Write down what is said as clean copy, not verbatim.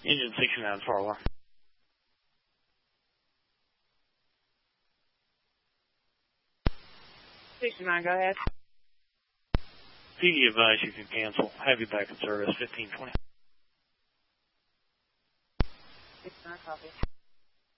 Engine 69 forward. Go ahead. PD advice you can cancel. Have you back in service, 1520. 69, copy.